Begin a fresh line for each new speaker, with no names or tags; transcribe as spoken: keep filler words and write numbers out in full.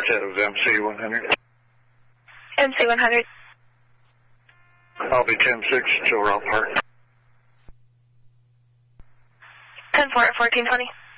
That was M C one hundred.
M C one hundred.
I'll be ten six, Joe Route Park.
ten four at fourteen twenty.